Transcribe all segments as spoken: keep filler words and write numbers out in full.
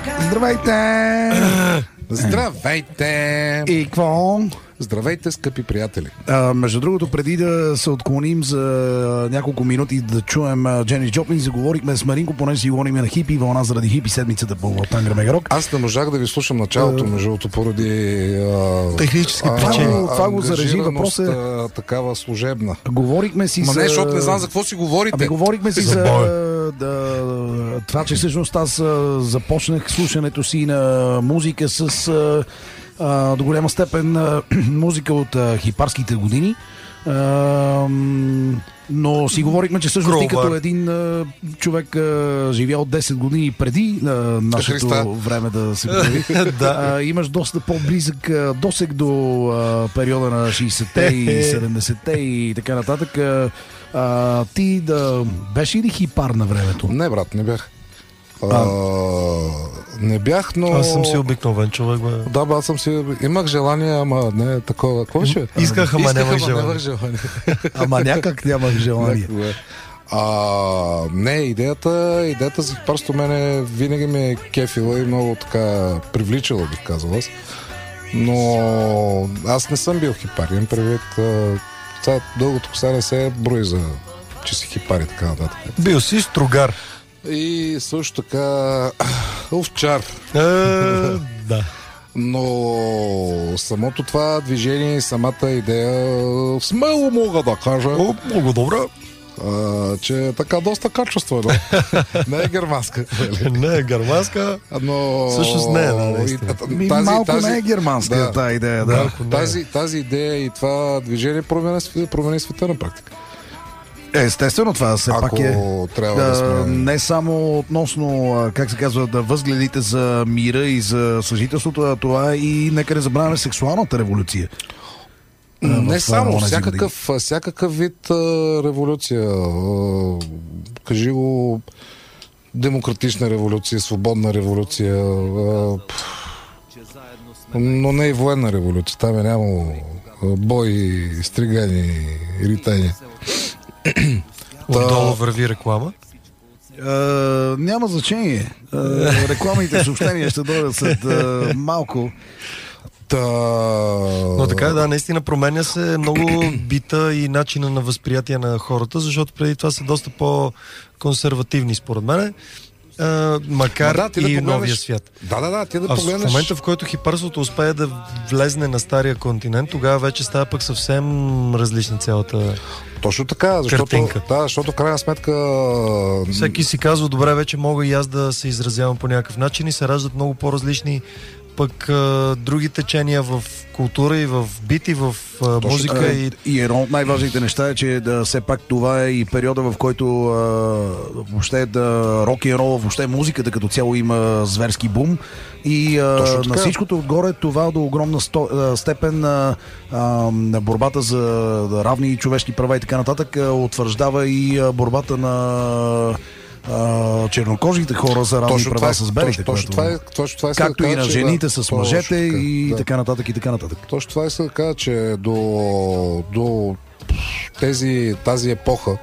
Здравейте! Здравейте! И какво? Здравейте, скъпи приятели! А, между другото, преди да се отклоним за няколко минути да чуем Дженис Джоплин, заговорихме с Маринко, понеже си говорим на хипи вълна заради хипи седмицата по Тангра Мегарок. Аз не можах да ви слушам началото, между другото, поради а, технически а, причини. А, това го зарежи, въпрос е а, такава служебна. Говорихме си Ма за... не, защото не знам за какво си говорите. Ами говорихме си За за, боя. да, това, че всъщност аз а, започнах слушането си на музика с а, а, до голяма степен а, музика от а, хипарските години. А, но си говорихме, че всъщност ти като един а, човек а, живял десет години преди а, нашето Христа. време да се появи, Да. а, имаш доста по-близък а, досег до а, периода на шейсетте и седемдесетте и така нататък. А, а, ти да беше ли хипар на времето? Не, брат, не бях. А, не бях, но... Аз съм си обикновен човек, бе. Да, бе, аз съм си... Имах желание, ама не такова. Какво беше? Исках, ама Исках, нямах ама желание. нямах желание. Ама някак нямах желание. Някога. А, не, идеята, идеята за хипарството мене винаги ме е кефила и много така привличала, бих казал аз. Но аз не съм бил хипар. Имам предвид, а, това дългото коса не се брои за че си хипар и така нататък. Бил си стругар. И също така овчар. Е, да. Но самото това движение и самата идея смело мога да кажа, О, много добре. а, че е така доста качествено. Не е германска. нали? Не е германска. Но... Всъщност не е, да, наистина. И, Ми, малко не е германска да, тази идея. Да. Малко не е. тази, тази идея и това движение промени, промени света на практика. Естествено, това все Ако пак е трябва да, да, сме... не само относно, а, как се казва, да възгледите за мира и за съжителството, а това и нека не забравяме сексуалната революция. А, Не в, само, а, онези всякакъв, всякакъв вид а, революция. А, кажи го демократична революция, свободна революция, а, пф, но не и военна революция. Там е нямало бои, стригани, ритани. Отдолу върви реклама. А, няма значение. А, рекламните съобщения ще дойдат след а, малко. Та... Но така е, да, наистина променя се много бита и начина на възприятие на хората, защото преди това са доста по-консервативни, според мен. А, макар да, ти да и погледнеш... новия свят. Да, да, да, ти да А в погледнеш... момента, в който хипарството успее да влезне на стария континент, тогава вече става пък съвсем различна цялата... Точно така, защото, Картинка. да, защото в крайна сметка... Всеки си казва, добре, вече мога и аз да се изразявам по някакъв начин и се раждат много по-различни пък а, други течения в култура и в бит и в а, музика. А, И... и едно от най-важните неща е, че да, все пак това е и периода, в който а, въобще да, рок и рол, въобще музиката като цяло има зверски бум. И а, на всичкото отгоре това до огромна сто, а, степен а, а, на борбата за да, равни човешки права и така нататък а, утвърждава и а, борбата на Uh, чернокожите хора за равни точно права това, с белите. Точно, точно това е, точно това е както и на жените да, с мъжете така, и да. така нататък и така нататък. Точно това е да кажа, че до, до тези, тази епоха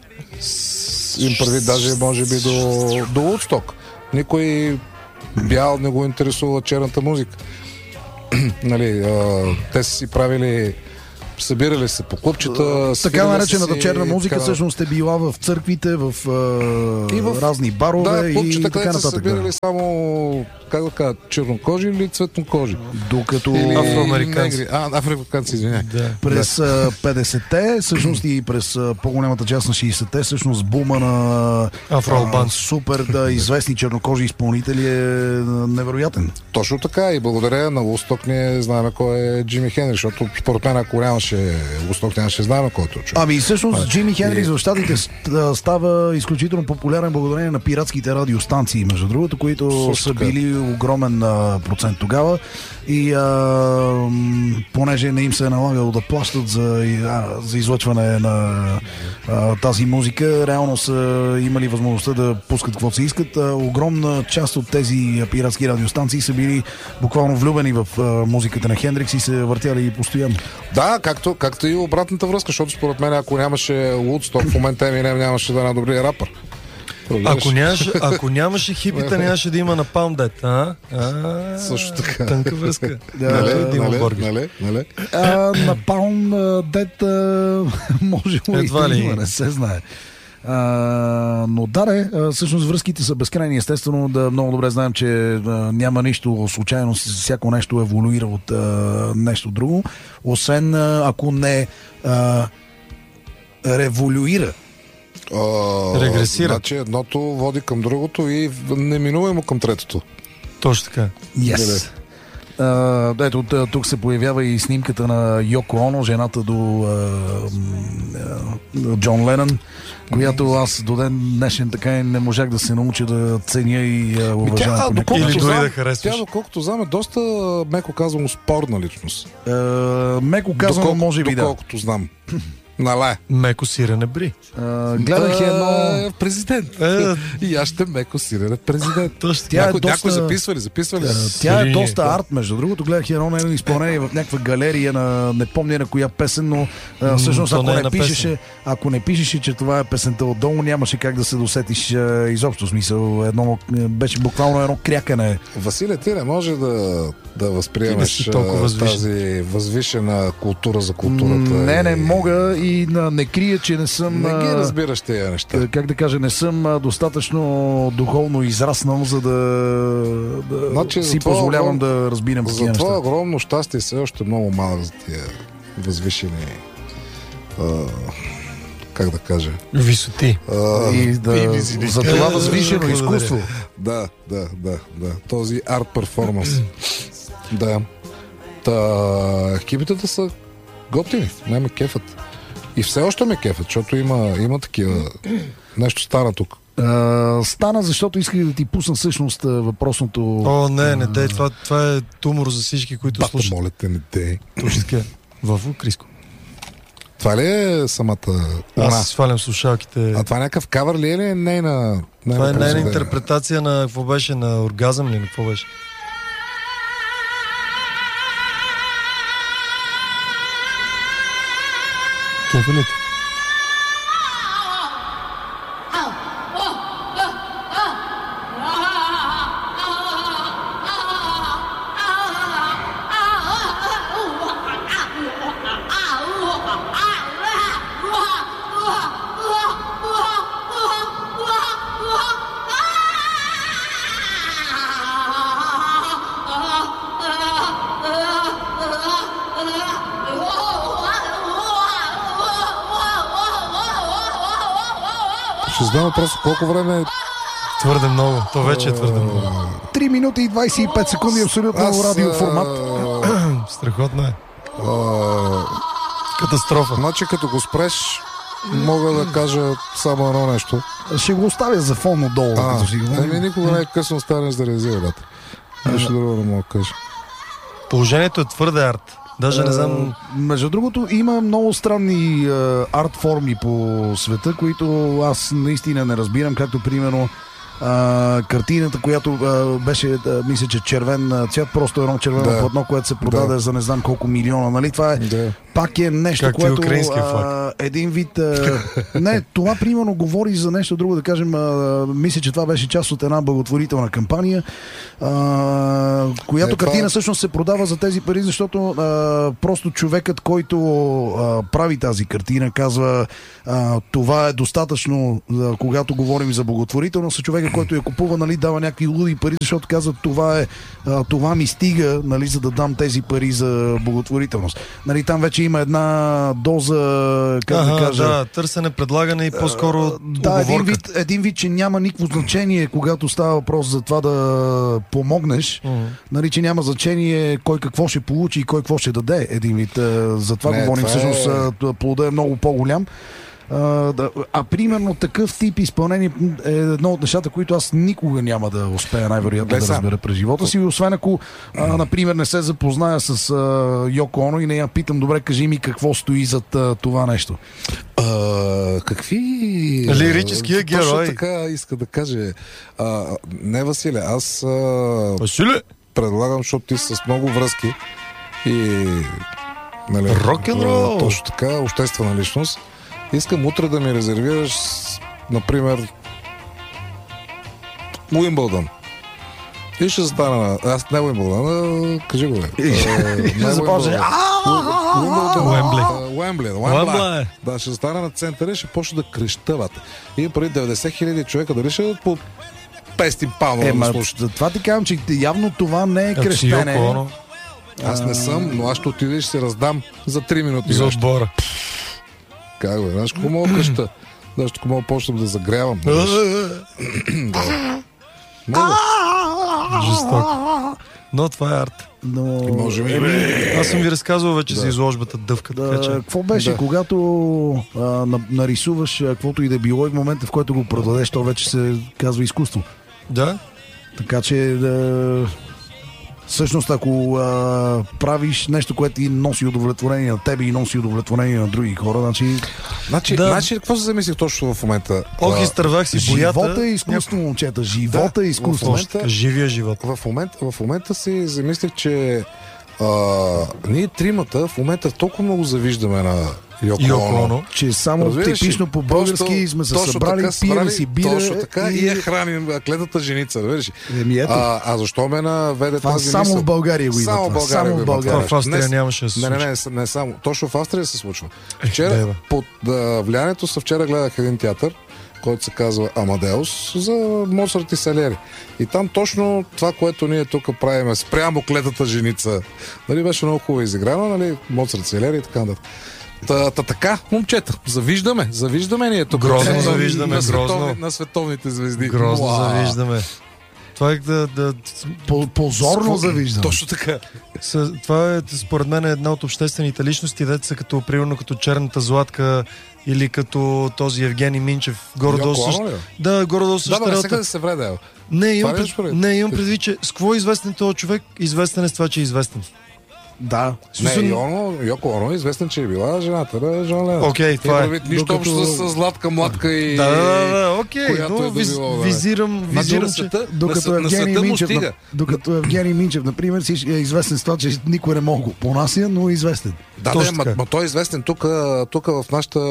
им прави даже може би до, до Woodstock. Никой бял не го интересува черната музика. нали, а, те са си правили събирали се по клубчета. Така наречената си, черна музика така... всъщност е била в църквите, в, а, и в разни барове да, и клубчета, така нататък. Са събирали да. само, как да кажа, чернокожи или цветнокожи? Докато или афроамериканци. Негри. А, афроамериканци, извиняй. Да. През да. петдесетте, всъщност и през по-голямата част на шейсетте, всъщност бума на Афроалбанци. супер да, известни чернокожи изпълнители е невероятен. Точно така и благодаря на Woodstock ние знаем кой е Джими Хендрикс, защото според мен ако нямаше Woodstock, нямаше знаем кой е този човек. Ами всъщност Джими Хендрикс в щатите става изключително популярен благодарение на пиратските радиостанции, между другото, които също са били огромен а, процент тогава и а, понеже не им се е налагало да плащат за, а, за излъчване на а, тази музика, реално са имали възможността да пускат каквото се искат. А, огромна част от тези пиратски радиостанции са били буквално влюбени в а, музиката на Хендрикс и се въртяли постоянно. Да, както, както и обратната връзка, защото според мен ако нямаше Woodstock в момента Еминем нямаше да е най-добрия рапър. Ако нямаше, ако нямаше хипита, нямаше да има на Pounded. А? А, също така. Тънка връзка. Нали, нали, нали, нали. На Pounded може и да има, не се знае. А, но да, не, всъщност връзките са безкрайни. Естествено, да много добре знаем, че а, няма нищо случайно, всяко нещо еволюира от а, нещо друго, освен а, ако не а, революира. А, Регресира. Значи едното води към другото и неминуемо към третото. Точно така. Yes. Uh, ето, тук се появява и снимката на Йоко Оно, жената до uh, uh, Джон Ленън, която аз до ден днешен така и не можах да се науча да ценя и uh, уважавам. Или дори знам, да харесваш. Тя, доколкото знам, е доста, меко казвам, спорна личност. Uh, меко казвам, Доколко, може би да. Доколкото знам. Нале. Меко сирене бри. Uh, гледах едно... Президент. Е, И аз ще меко сирене президент. Точно Тя е някой, доста... някой записва ли? Записва ли? Uh, тя е Сирини, доста да. арт, между другото. Гледах едно нейно изпълнение в някаква галерия на не помня на коя песен, но uh, всъщност то ако не е не, на пишеше, ако не пишеше, че това е песента отдолу, нямаше как да се досетиш uh, изобщо смисъл. Едно, беше буквално едно крякане. Василе, ти не може да, да възприемаш Ти толкова възвишен. тази възвишена култура за културата. Не, не и... мога и на, не крия, че не съм... Не ги а, разбираш тези неща. Как да кажа, не съм а, достатъчно духовно израснал, за да, да Значи, си това позволявам огром... да разбирам такива За неща. това огромно щастие все още много малък за тия възвишени, а, как да кажа, висоти. а, И да, за това възвишено Благодаря. изкуство. да, да, да, да, този арт перформанс. Да. Та, екипите са готини, не ме кефат. И все още ме кефат, защото има, има такива... Нещо стана тук. А, стана, защото исках да ти пусна всъщност въпросното... О, не, не дей, това, това е тумор за всички, които Бата, слушат. моля те, не дей. Точно така. Ваво, Криско. Това ли е самата луна? Аз свалям слушалките. А това някакъв кавър ли е или е нейна... Това е нейна произведение? интерпретация на какво беше, на оргазъм ли, на какво беше? Кефилите. Ще задам въпрос, колко време... Твърде много. То вече е твърде много. три минути и двайсет и пет секунди, абсолютно Аз, радиоформат. а, Страхотно е. а, Катастрофа. Значи като го спреш, мога да кажа само едно нещо. Ще го оставя за фон отдолу. А, като си го- ами никога не е късно станеш да реализира, брат. Нищо друго не мога да кажа. Положението е твърде арт. Даже не знам... А, между другото, има много странни а, арт форми по света, които аз наистина не разбирам, както примерно а, картината, която а, беше, а, мисля, че червен а, цвят, просто едно червено Да. платно, което се продаде Да. за не знам колко милиона. Нали? Това е, Да. пак е нещо, Както и което украинския а, един вид... А, не, това примерно говори за нещо друго, да кажем, а, мисля, че това беше част от една благотворителна кампания, а, която Не, това- картина всъщност се продава за тези пари, защото а, просто човекът, който а, прави тази картина, казва а, това е достатъчно, а, когато говорим за благотворителност, а човека, който я купува, нали, дава някакви луди пари, защото казва това е, а, това ми стига, нали, за да дам тези пари за благотворителност. Нали, там вече има една доза, как Ага, да кажа... да, търсене, предлагане и по-скоро Да, един уговорка. вид, един вид, че няма никакво значение, когато става въпрос за това да помогнеш. Мгм. Нали, че няма значение кой какво ще получи и кой какво ще даде. Един вид. А, за това Не, говорим. това е- Всъщност а, плода е много по-голям. А, да, а примерно такъв тип изпълнение е едно от нещата, които аз никога няма да успея най-вероятно Гледай да сега. разбера през живота си, освен ако, а, например, не се запозная с а, Йоко Оно и не я питам, добре, кажи ми какво стои зад а, това нещо. А, какви... Лирическия Точно герой. така иска да каже. А, не, Василе, аз а, Василе! предлагам, защото ти с много връзки и... Нали, Рок-н-рол! а, Точно така, обществена личност. Искам утре да ми резервираш, например, Уимбълдън. И ще застана на... Аз не Уимбълдън, кажи го, бе. Ще започне. Уембли. Уембли. Уембли. Да, ще застана на центъра и ще почне да крещават. И преди деветдесет хиляди човека дали ще по петстотин пауна Е, да ма, слушат. това ти казвам, че явно това не е крещене. Аз не съм, но аз ще отида и ще се раздам за три минути. За отбора. Как бе, знаеш, какво мога къща? Знаеш, ако мога почнем да загрявам. Жестоко. Но това е арт. Но... Може би. Аз съм ви разказвал вече Да. за изложбата Дъвка. Да, Така че... какво беше, Да. когато а, на, нарисуваш а, каквото и да било и в момента, в който го продадеш, то вече се казва изкуство. Да? Така че да... Всъщност, ако а, правиш нещо, което ти носи удовлетворение на тебе и носи удовлетворение на други хора, значи... Значи, Да. значи какво се замислих точно в момента? Ох, А, изтървах си боята. Живота е изкуство, момчета. Живота Да, е изкуство. в момента- Живия живот. в, момента, в момента си замислих, че а, ние тримата в момента толкова много завиждаме на Йоко Йоко Оно. Оно. Че само Разбираш ли? типично по български Просто- сме се точно събрали, така пием събрали, си бира точно така и, и... я храним клетата женица, разбираш ли? Еми ето, А, а защо ме наведе това тази само мисъл? в България го има. Само в това. България Само го в има България. Това в Австрия Днес- нямаше да се Не, не, случи. не, не само. Точно в Австрия се случва. да, Вчера, бе. под а, влиянието са вчера гледах един театър, който се казва Амадеус, за Моцарт и Салери. И там точно това, което ние тук правим спрямо клетата женица, нали, беше много хубаво изиграно, нали, Моцарт, Салери и така нататък. Та, та така, момчета, завиждаме, завиждаме ние тук. Грозно на, завиждаме, на, световни, грозно. на световните звезди. Грозно Уау. завиждаме. Това е да... да По- Позорно завиждам. Точно така. с, това е, според мен, е една от обществените личности, деца са като, примерно, като Черната Златка или като този Евгений Минчев. Горе-долу Йоко Оно също. ли, бе? Да, горе-долу Да, също. бе, не сега да се вреде. Не, имам, Това ли пред, е, не, имам предвид, че с какво е известен този човек? Известен е с това, че е известен. Да. Не, Смисъл- Йоно, Йоко Оно е известен, че е била жената на Жан Ленон. Окей, това е. Предвид, нищо Докато- общо с Златка, Младка и... Да, да, да, да, окей, която но е да виз, било, да. визирам, Значи визирам, на че... света, Докато на, на Евгений света му Минчев, стига. на- докато Евгений Минчев, например, си е известен с това, че никой не мога го понася, но е известен. Да, Точно да, ма, така. ма той е известен тук, тук в нашата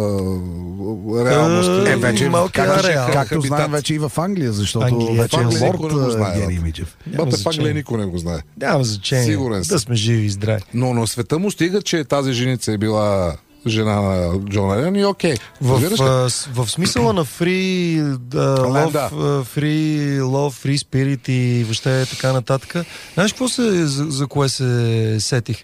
реалност. Е, Е, вече, малка както, реал. както Хабитат. знаем, вече и в Англия, защото Англия, вече е в Англия лорд никой не го знае, Евгений бе. Минчев. Няма Бате, в значение. Англия никой не го знае. Няма значение. Сигурен съм. Да сме живи и здрави. Но на света му стига, че тази женица е била жена на Джон Ленон и окей. В, Разбираш ли? а, с- в смисъла на free uh, love, Да. uh, free love, free spirit и въобще така нататък. Знаеш какво се, за, за кое се сетих?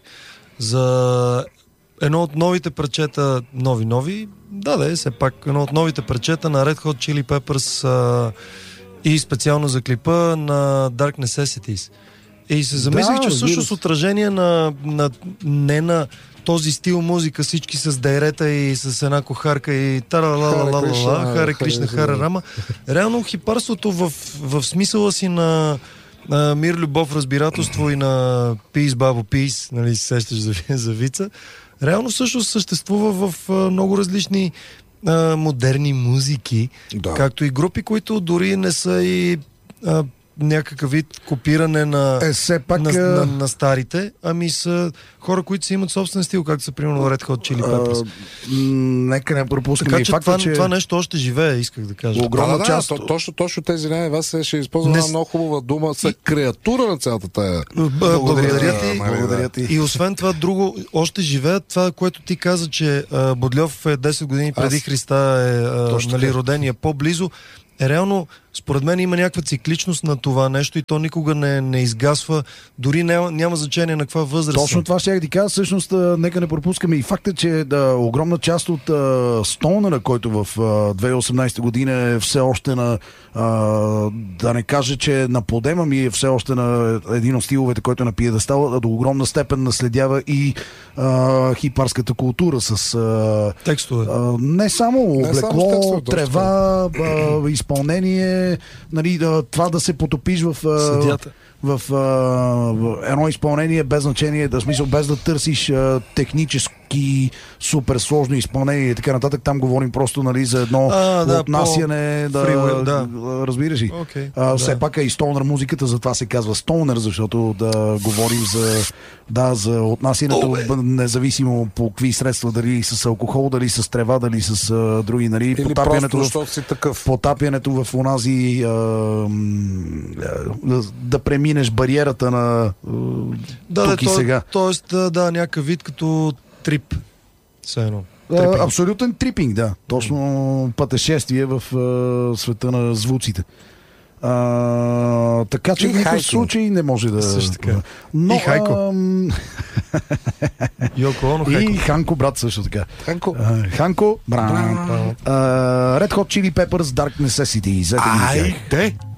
За едно от новите парчета, нови-нови, да, да е, все пак едно от новите парчета на Red Hot Chili Peppers а, и специално за клипа на Dark Necessities. И се замислих, Да, че разбира всъщност се. отражение на, на не на този стил музика, всички с дайрета и с една кохарка и Харе тара-ла-ла-ла-ла, Кришна, Харе Харе Кришна, Кришна. Харе Рама. Реално хипарството в, в смисъла си на, на мир, любов, разбирателство и на peace, бабо, peace, нали, се сещаш за, за вица, реално всъщност съществува в а, много различни а, модерни музики, Да. както и групи, които дори не са и а, някакъв вид копиране на, Е, все пак... на, а, на, на старите, ами са хора, които си имат собствен стил, както са примерно Red Hot Chili Peppers. а, м, Нека не пропускаме Така и че, факта, това, че това нещо още живее, исках да кажа. огромна Да, да, да, част... то- точно, точно тези не, вас ще използвам Не една с- много хубава дума, са креатура на цялата тая. Б- Благодаря ти. нали, Благодаря ти. И освен това, друго, още живеят това, което ти каза, че а, Бодльов е десет години преди Аз- Христа е Точно а, нали, така. роден и е по-близо. Е, реално, според мен има някаква цикличност на това нещо и то никога не, не изгасва, дори няма, няма значение на каква възраст. Точно са. това ще я ти кажа. Всъщност, а, нека не пропускаме и факта, че да, огромна част от а, Стоунера, който в а, две хиляди и осемнадесета година е все още на, а, да не кажа, че е на подема ми, е все още на един от стиловете, който е на пиедестала, до огромна степен наследява и а, хипарската култура с а, Текстове. а, не само Не само облекло, с текстове, точно трева, а, изпълнение, нали, да, това да се потопиш в а, Съдята. в, а, в едно изпълнение без значение, да смисъл без да търсиш а, техническо технически супер сложно изпълнение и така нататък. Там говорим просто, нали, за едно а, да, отнасяне, да, freewheel, да. разбираш ли? Okay, а, да. Все пак е и стонър музиката, затова се казва стонър, защото да говорим за, да, за отнасянето, oh, независимо по какви средства, дали с алкохол, дали с трева, дали с а, други, нали, или потапянето, просто, си такъв. потапянето в онази а, да, да преминеш бариерата на а, да, тук да, и то, сега. Тоест, да, да, някакъв вид като трип. Все едно. А, абсолютен трипинг, да. Точно пътешествие в а, света на звуците. А, така че в никакъв случай не може да... Също така. Но, и Хайко. Ам... Йоко Оно, Хайко. И Ханко, брат, също така. Ханко. А, Ханко, брат. Uh, Red Hot Chili Peppers, Dark Necessity. Айде!